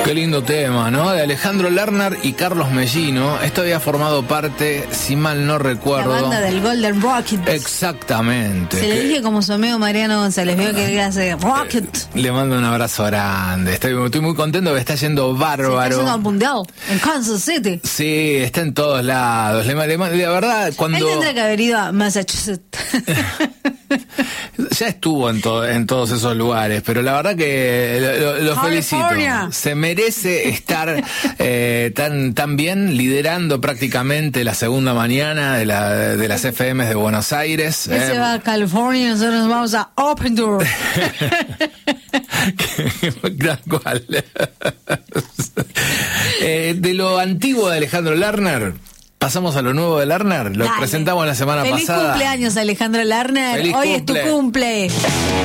Qué lindo tema, ¿no? De Alejandro Lerner y Carlos Mellino. Esto había formado parte, si mal no recuerdo, la banda del Golden Rocket. Exactamente. Se le dije como su amigo Mariano González, veo que él hace Rocket. Le mando un abrazo grande. Estoy muy contento que está yendo bárbaro. Se está yendo al mundial en Kansas City. Sí, está en todos lados. La verdad, cuando... Él tendría que haber ido a Massachusetts. Ya estuvo en todos esos lugares, pero la verdad que lo felicito. Se merece estar tan bien, liderando prácticamente la segunda mañana de las FMs de Buenos Aires. Él se va a California y nosotros nos vamos a Open Door. Tal cual. De lo antiguo de Alejandro Lerner, pasamos a lo nuevo de Lerner. Lo presentamos la semana pasada. Feliz cumpleaños, Alejandro Lerner. Hoy es tu cumple.